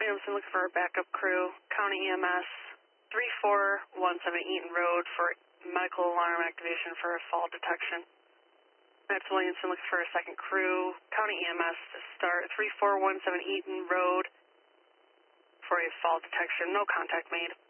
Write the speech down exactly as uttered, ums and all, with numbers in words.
Williamson looking for a backup crew. County E M S, three four one seven Eaton Road for medical alarm activation for fall detection. Max Williamson looking for a second crew. County E M S to start three four one seven Eaton Road for a fall detection. No contact made.